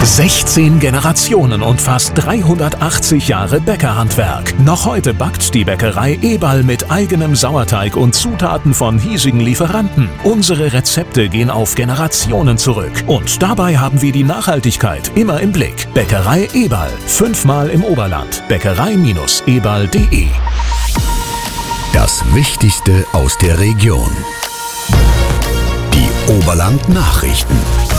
16 Generationen und fast 380 Jahre Bäckerhandwerk. Noch heute backt die Bäckerei Eberl mit eigenem Sauerteig und Zutaten von hiesigen Lieferanten. Unsere Rezepte gehen auf Generationen zurück. Und dabei haben wir die Nachhaltigkeit immer im Blick. Bäckerei Eberl. 5-mal im Oberland. Bäckerei-eberl.de. Das Wichtigste aus der Region. Die Oberland-Nachrichten.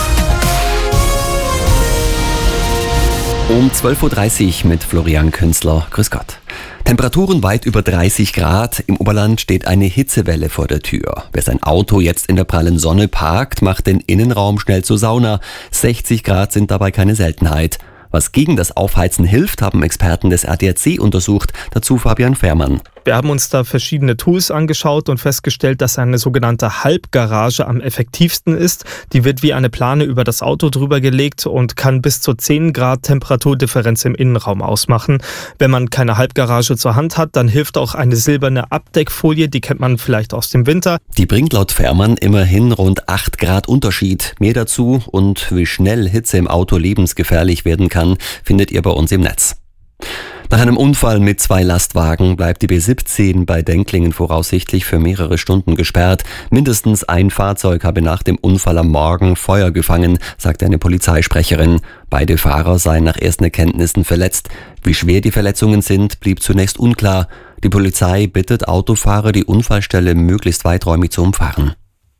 Um 12.30 Uhr mit Florian Künzler. Grüß Gott. Temperaturen weit über 30 Grad. Im Oberland steht eine Hitzewelle vor der Tür. Wer sein Auto jetzt in der prallen Sonne parkt, macht den Innenraum schnell zur Sauna. 60 Grad sind dabei keine Seltenheit. Was gegen das Aufheizen hilft, haben Experten des ADAC untersucht. Dazu Fabian Fährmann. Wir haben uns da verschiedene Tools angeschaut und festgestellt, dass eine sogenannte Halbgarage am effektivsten ist. Die wird wie eine Plane über das Auto drüber gelegt und kann bis zu 10 Grad Temperaturdifferenz im Innenraum ausmachen. Wenn man keine Halbgarage zur Hand hat, dann hilft auch eine silberne Abdeckfolie, die kennt man vielleicht aus dem Winter. Die bringt laut Fährmann immerhin rund 8 Grad Unterschied. Mehr dazu und wie schnell Hitze im Auto lebensgefährlich werden kann, findet ihr bei uns im Netz. Nach einem Unfall mit 2 Lastwagen bleibt die B17 bei Denklingen voraussichtlich für mehrere Stunden gesperrt. Mindestens ein Fahrzeug habe nach dem Unfall am Morgen Feuer gefangen, sagte eine Polizeisprecherin. Beide Fahrer seien nach ersten Erkenntnissen verletzt. Wie schwer die Verletzungen sind, blieb zunächst unklar. Die Polizei bittet Autofahrer, die Unfallstelle möglichst weiträumig zu umfahren.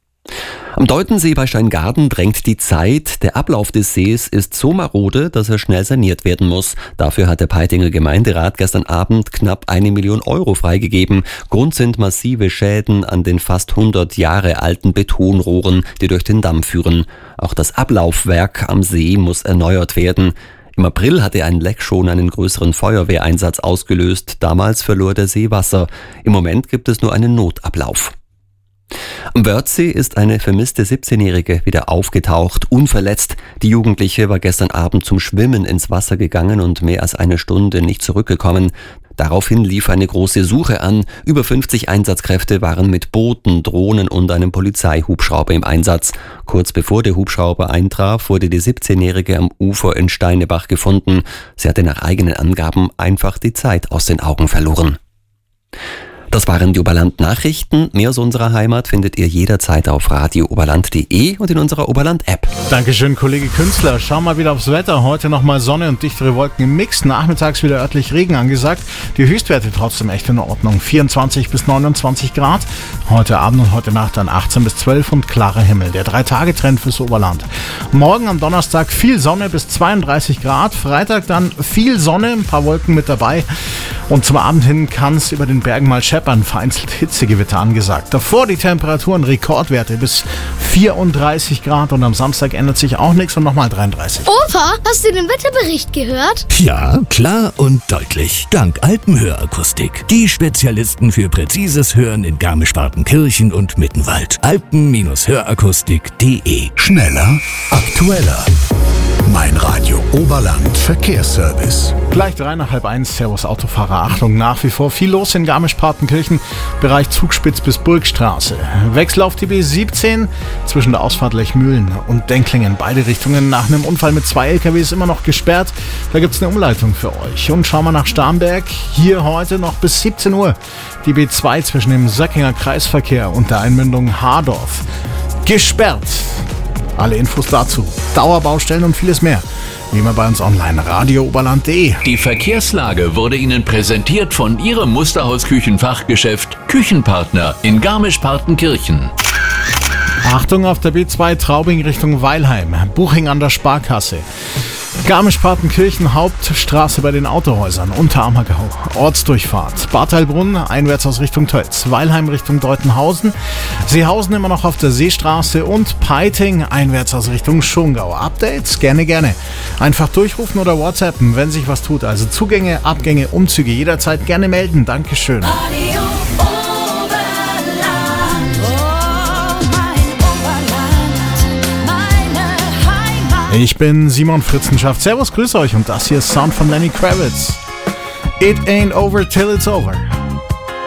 Am Deutensee bei Steingaden drängt die Zeit. Der Ablauf des Sees ist so marode, dass er schnell saniert werden muss. Dafür hat der Peitinger Gemeinderat gestern Abend knapp 1 Million Euro freigegeben. Grund sind massive Schäden an den fast 100 Jahre alten Betonrohren, die durch den Damm führen. Auch das Ablaufwerk am See muss erneuert werden. Im April hatte ein Leck schon einen größeren Feuerwehreinsatz ausgelöst. Damals verlor der See Wasser. Im Moment gibt es nur einen Notablauf. Am Wörthsee ist eine vermisste 17-Jährige wieder aufgetaucht, unverletzt. Die Jugendliche war gestern Abend zum Schwimmen ins Wasser gegangen und mehr als eine Stunde nicht zurückgekommen. Daraufhin lief eine große Suche an. Über 50 Einsatzkräfte waren mit Booten, Drohnen und einem Polizeihubschrauber im Einsatz. Kurz bevor der Hubschrauber eintraf, wurde die 17-Jährige am Ufer in Steinebach gefunden. Sie hatte nach eigenen Angaben einfach die Zeit aus den Augen verloren. Das waren die Oberland-Nachrichten. Mehr aus unserer Heimat findet ihr jederzeit auf radiooberland.de und in unserer Oberland-App. Dankeschön, Kollege Künzler. Schauen wir wieder aufs Wetter. Heute nochmal Sonne und dichtere Wolken im Mix. Nachmittags wieder örtlich Regen angesagt. Die Höchstwerte trotzdem echt in Ordnung. 24 bis 29 Grad. Heute Abend und heute Nacht dann 18 bis 12 und klarer Himmel. Der 3-Tage-Trend fürs Oberland. Morgen am Donnerstag viel Sonne bis 32 Grad. Freitag dann viel Sonne, ein paar Wolken mit dabei. Und zum Abend hin kann es über den Bergen mal scheppern, vereinzelt Hitzegewitter angesagt. Davor die Temperaturen Rekordwerte bis 34 Grad und am Samstag ändert sich auch nichts und nochmal 33. Opa, hast du den Wetterbericht gehört? Ja, klar und deutlich. Dank Alpenhörakustik. Die Spezialisten für präzises Hören in Garmisch-Partenkirchen und Mittenwald. Alpen-Hörakustik.de. Schneller, aktueller. Mein Radio Oberland Verkehrsservice. Gleich 1:03. Servus Autofahrer. Achtung, nach wie vor viel los in Garmisch-Partenkirchen, Bereich Zugspitz bis Burgstraße. Wechsel auf die B17 zwischen der Ausfahrt Lechmühlen und Denklingen. Beide Richtungen nach einem Unfall mit 2 LKWs immer noch gesperrt. Da gibt es eine Umleitung für euch. Und schauen wir nach Starnberg. Hier heute noch bis 17 Uhr. Die B2 zwischen dem Söckinger Kreisverkehr und der Einmündung Hardorf. Gesperrt. Alle Infos dazu, Dauerbaustellen und vieles mehr, wie immer bei uns online, radiooberland.de. Die Verkehrslage wurde Ihnen präsentiert von Ihrem Musterhaus-Küchenfachgeschäft Küchenpartner in Garmisch-Partenkirchen. Achtung auf der B2 Traubing Richtung Weilheim, Buching an der Sparkasse. Garmisch-Partenkirchen Hauptstraße bei den Autohäusern, Unterammergau, Ortsdurchfahrt, Bad Heilbrunn einwärts aus Richtung Tölz, Weilheim Richtung Deutenhausen, Seehausen immer noch auf der Seestraße und Peiting einwärts aus Richtung Schongau. Updates? Gerne. Einfach durchrufen oder WhatsAppen, wenn sich was tut. Also Zugänge, Abgänge, Umzüge jederzeit gerne melden. Dankeschön. Ich bin Simon Fritzenschaft. Servus, grüß euch und das hier ist Sound von Lenny Kravitz. It ain't over till it's over.